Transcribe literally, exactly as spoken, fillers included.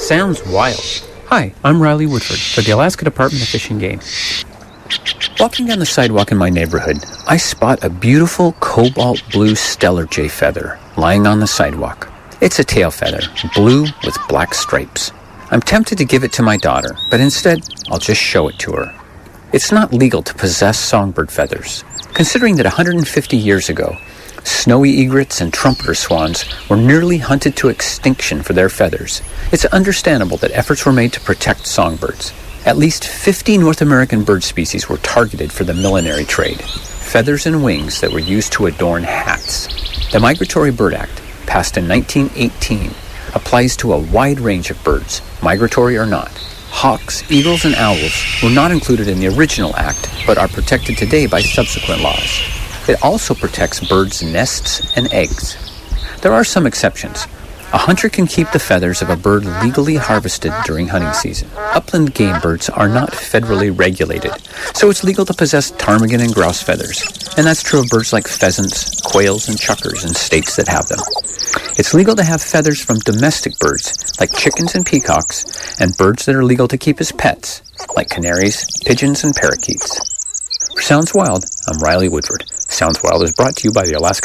Sounds wild. Hi, I'm Riley Woodford for the Alaska Department of Fish and Game. Walking down the sidewalk in my neighborhood, I spot a beautiful cobalt blue stellar jay feather lying on the sidewalk. It's a tail feather, blue with black stripes. I'm tempted to give it to my daughter, but instead, I'll just show it to her. It's not legal to possess songbird feathers, considering that one hundred fifty years ago, snowy egrets and trumpeter swans were nearly hunted to extinction for their feathers. It's understandable that efforts were made to protect songbirds. At least fifty North American bird species were targeted for the millinery trade, feathers and wings that were used to adorn hats. The Migratory Bird Act, passed in nineteen eighteen, applies to a wide range of birds, migratory or not. Hawks, eagles, and owls were not included in the original act, but are protected today by subsequent laws. It also protects birds' nests and eggs. There are some exceptions. A hunter can keep the feathers of a bird legally harvested during hunting season. Upland game birds are not federally regulated, so it's legal to possess ptarmigan and grouse feathers. And that's true of birds like pheasants, quails, and chukars in states that have them. It's legal to have feathers from domestic birds, like chickens and peacocks, and birds that are legal to keep as pets, like canaries, pigeons, and parakeets. For Sounds Wild, I'm Riley Woodford. Sounds Wild is brought to you by the Alaska